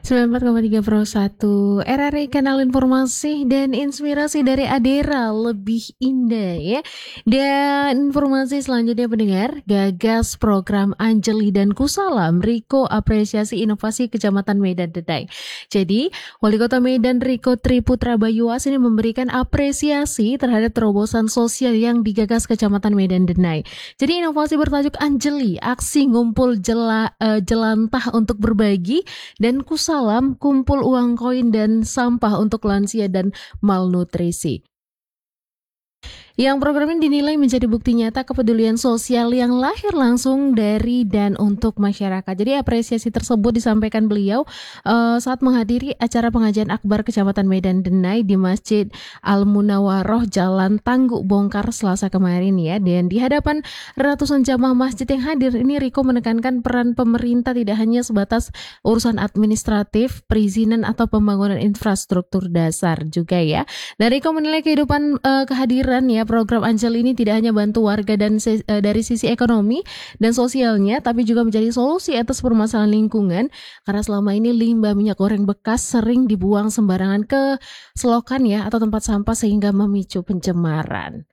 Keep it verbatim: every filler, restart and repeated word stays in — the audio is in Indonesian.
sembilan puluh empat koma tiga Pro satu R R I Kanal Informasi dan Inspirasi dari Adera, lebih indah ya. Dan informasi selanjutnya pendengar, gagas program Anjeli dan Kusalam, Riko apresiasi inovasi Kecamatan Medan Dedai. Jadi, Wali Kota Medan Riko Triputra Bayuas ini memberikan apresiasi terhadap terobosan sosial yang digagas Kecamatan Medan Dedai. Jadi inovasi bertajuk Anjeli, aksi ngumpul jela, uh, jelantah untuk berbagi, dan Kusalam, kumpul uang koin dan sampah untuk lansia dan malnutrisi. Yang program ini dinilai menjadi bukti nyata kepedulian sosial yang lahir langsung dari dan untuk masyarakat. Jadi apresiasi tersebut disampaikan beliau uh, saat menghadiri acara pengajian akbar Kecamatan Medan Denai di Masjid Al-Munawaroh Jalan Tangguk Bongkar Selasa kemarin ya. Dan di hadapan ratusan jamaah masjid yang hadir ini, Riko menekankan peran pemerintah tidak hanya sebatas urusan administratif, perizinan atau pembangunan infrastruktur dasar juga ya. Dan Riko menilai kehidupan uh, kehadiran ya program Anjel ini tidak hanya bantu warga dan se- uh, dari sisi ekonomi dan sosialnya, tapi juga menjadi solusi atas permasalahan lingkungan karena selama ini limbah minyak goreng bekas sering dibuang sembarangan ke selokan ya atau tempat sampah sehingga memicu pencemaran.